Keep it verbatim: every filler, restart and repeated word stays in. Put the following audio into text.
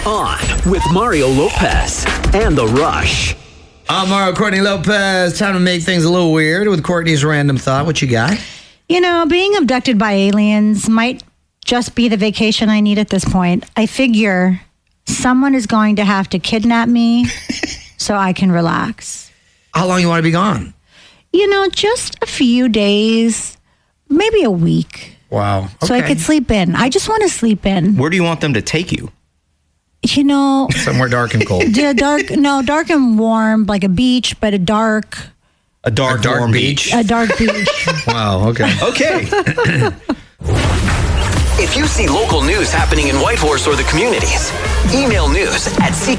On with Mario Lopez and The Rush. I'm Mario Courtney Lopez. Time to make things a little weird with Courtney's random thought. What you got? You know, being abducted by aliens might just be the vacation I need at this point. I figure someone is going to have to kidnap me so I can relax. How long you want to be gone? You know, just a few days, maybe a week. Wow. Okay. So I could sleep in. I just want to sleep in. Where do you want them to take you? You know, somewhere dark and cold. Yeah, dark. No, dark and warm, like a beach, but a dark. A dark, a dark warm beach. beach. A dark beach. Wow. Okay. Okay. If you see local news happening in Whitehorse or the communities, email news at C